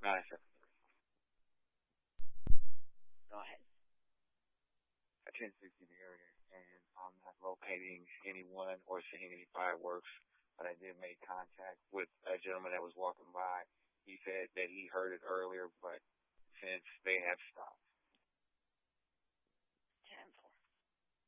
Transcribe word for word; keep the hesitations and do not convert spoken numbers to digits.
Nine seven three. Go ahead. I ten sixty the area, and I'm not locating anyone or seeing any fireworks. But I did make contact with a gentleman that was walking by. He said that he heard it earlier, but since they have stopped.